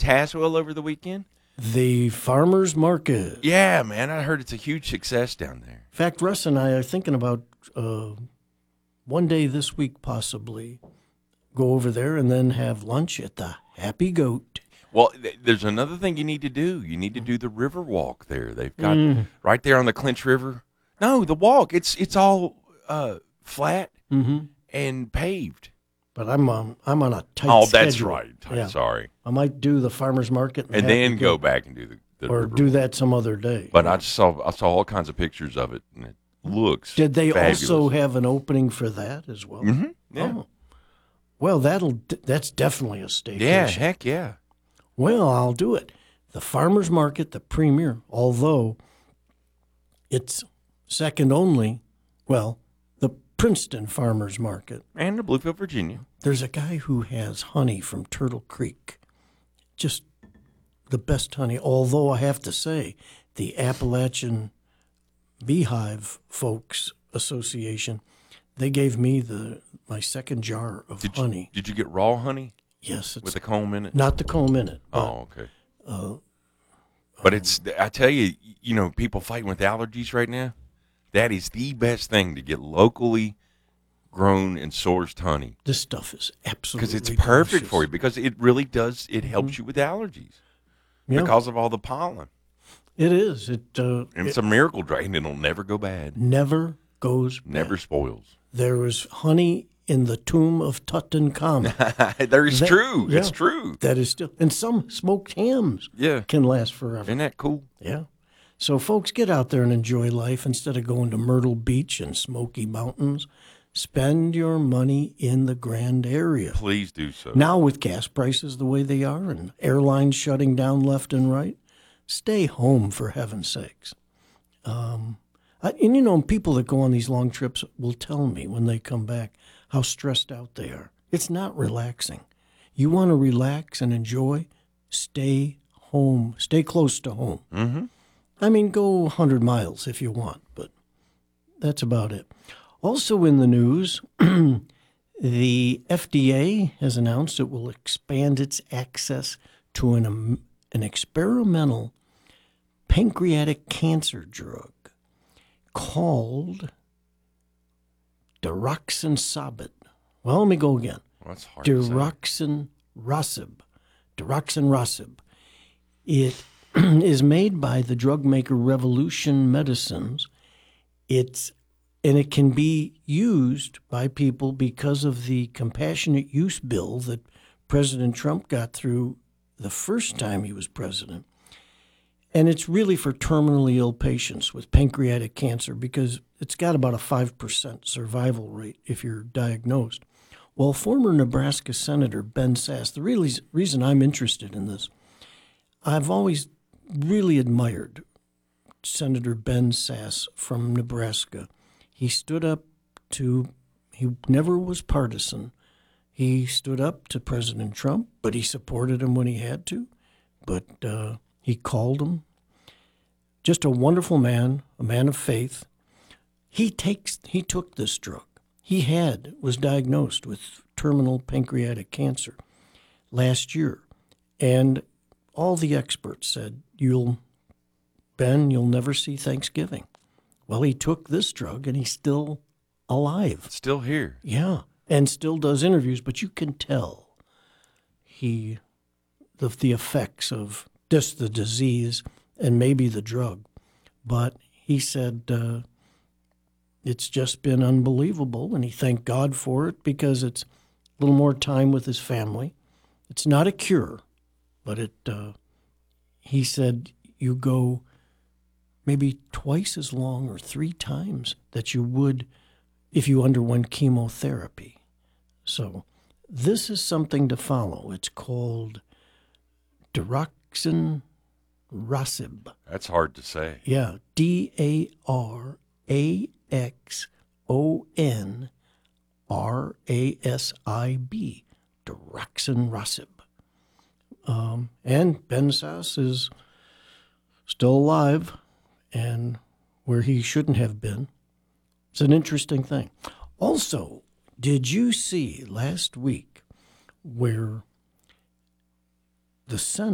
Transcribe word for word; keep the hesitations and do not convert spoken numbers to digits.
Tazewell over the weekend? The farmers market. Yeah, man. I heard it's a huge success down there. In fact, Russ and I are thinking about uh, one day this week possibly go over there and then have lunch at the Happy Goat. Well, th- there's another thing you need to do. You need to do the river walk there. They've got Mm. right there on the Clinch River. No, the walk. It's it's all uh, flat Mm-hmm. and paved. But I'm um, I'm on a tight Oh, schedule. that's right. Yeah. Sorry. I might do the farmers market and, And Happy then go Goat, back and do the, the or river do walk. that some other day. But I just saw I saw all kinds of pictures of it, and it looks. Did they fabulous. also have an opening for that as well? Mhm, yeah. Oh. Well, that'll that's definitely a staycation. Yeah, heck yeah. Well, I'll do it. The farmers market, the premier, although it's second only, well, the Princeton farmers market. And the Bluefield, Virginia. There's a guy who has honey from Turtle Creek. Just the best honey. Although I have to say, the Appalachian Beehive Folks Association, they gave me the my second jar of Did honey. you, did you get raw honey Yes, it's with a comb in it? not the comb in it. But, Oh, okay. uh, But it's, I tell you, you know, people fighting with allergies right now, that is the best thing to get locally grown and sourced honey. this stuff is absolutely Because it's perfect delicious. for you, because it really does, it helps you with allergies Yeah, because of all the pollen. it is. It, uh, And it it's a miracle drug, and it'll never go bad, never goes never bad. spoils. There was honey in the tomb of Tutankhamun. There is That- true. yeah. It's true. That is still, and some smoked hams Yeah. can last forever. Isn't that cool? Yeah. So, folks, get out there and enjoy life instead of going to Myrtle Beach and Smoky Mountains. Spend your money in the Grand area. Please do so. Now, with gas prices the way they are and airlines shutting down left and right, stay home for heaven's sakes. Um, I, and you know, people that go on these long trips will tell me when they come back how stressed out they are. It's not relaxing. You want to relax and enjoy? Stay home. Stay close to home. Mm-hmm. I mean, go one hundred miles if you want, but that's about it. Also in the news, the F D A has announced it will expand its access to an, um, an experimental pancreatic cancer drug called Diroxin-Sabit. Well, let me go again. Well, that's hard to say. Diroxin-Rosib. Diroxin-Rosib. It is made by the drug maker Revolution Medicines. It's and it can be used by people because of the compassionate use bill that President Trump got through the first time he was president. And it's really for terminally ill patients with pancreatic cancer because it's got about a five percent survival rate if you're diagnosed. Well, former Nebraska Senator Ben Sasse, the really reason I'm interested in this, I've always really admired Senator Ben Sasse from Nebraska. He stood up to, he never was partisan. He stood up to President Trump, but he supported him when he had to. But uh, he called him. Just a wonderful man, a man of faith. He takes, he took this drug. He had, was diagnosed with terminal pancreatic cancer last year. And all the experts said, you'll, Ben, you'll never see Thanksgiving. Well, he took this drug and he's still alive. It's still here. Yeah, and still does interviews, but you can tell he, the, the effects of just the disease and maybe the drug. But he said uh, it's just been unbelievable, and he thanked God for it because it's a little more time with his family. It's not a cure, but it. Uh, he said you go maybe twice as long or three times that you would if you underwent chemotherapy. So this is something to follow. It's called Diroxin-Rosib. That's hard to say. Yeah, D A R A X O N R A S I B, Diroxin-Rosib. Um, and Ben Sasse is still alive and where he shouldn't have been. It's an interesting thing. Also, did you see last week where the Senate